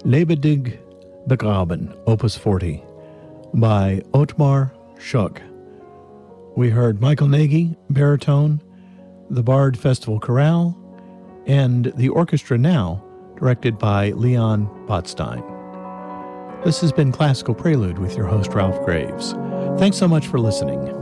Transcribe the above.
Lebendig begraben, Opus 40, by Otmar Schock. We heard Michael Nagy, baritone, the Bard Festival Chorale, and the Orchestra Now, directed by Leon Botstein. This has been Classical Prelude with your host, Ralph Graves. Thanks so much for listening.